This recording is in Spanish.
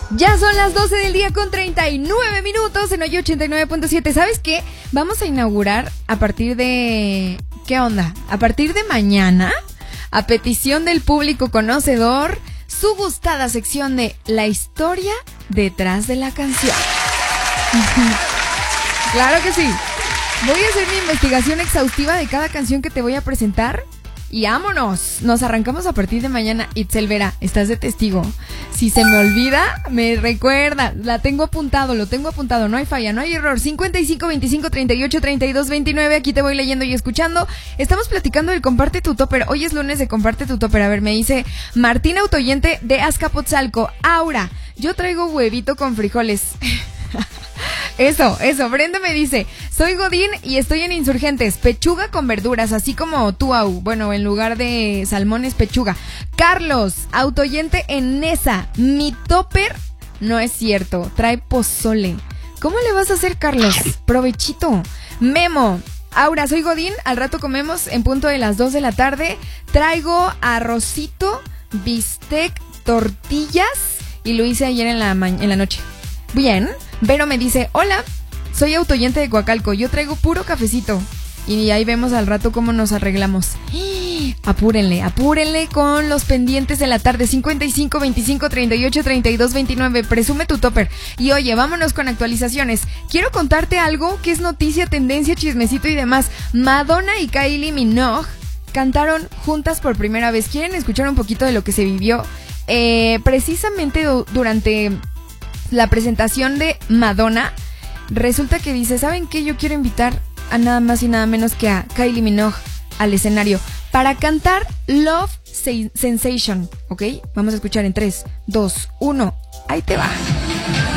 Ya son las 12 del día con 39 minutos en hoy 89.7. ¿Sabes qué? Vamos a inaugurar a partir de... ¿Qué onda? A partir de mañana, a petición del público conocedor, su gustada sección de la historia detrás de la canción. Claro que sí. Voy a hacer mi investigación exhaustiva de cada canción que te voy a presentar. Y vámonos, nos arrancamos a partir de mañana. Itzel Vera, estás de testigo. Si se me olvida, me recuerda. La tengo apuntado, lo tengo apuntado. No hay falla, no hay error. 55 25 38 32 29. Aquí te voy leyendo y escuchando. Estamos platicando del Comparte tu Topper. Hoy es lunes de Comparte tu Topper. A ver, me dice Martín Autoyente de Azcapotzalco. Aura, yo traigo huevito con frijoles. Eso. Brenda me dice, soy Godín y estoy en Insurgentes, pechuga con verduras, así como tú, Au. Bueno, en lugar de salmones, pechuga. Carlos, autoyente en Nesa, mi topper no es cierto, trae pozole. ¿Cómo le vas a hacer, Carlos? Provechito. Memo, Aura, soy Godín, al rato comemos en punto de las 2 de la tarde. Traigo arrocito, bistec, tortillas y lo hice ayer en la noche. Bien. Vero me dice, hola, soy autoyente de Coacalco, yo traigo puro cafecito. Y ahí vemos al rato cómo nos arreglamos. Apúrenle con los pendientes de la tarde. 55 25 38 32 29. Presume tu topper. Y oye, vámonos con actualizaciones. Quiero contarte algo que es noticia, tendencia, chismecito y demás. Madonna y Kylie Minogue cantaron juntas por primera vez. ¿Quieren escuchar un poquito de lo que se vivió? Precisamente durante la presentación de Madonna, resulta que dice, ¿saben qué? Yo quiero invitar a nada más y nada menos que a Kylie Minogue al escenario para cantar Love Sensation, ¿ok? Vamos a escuchar en 3, 2, 1, ahí te va.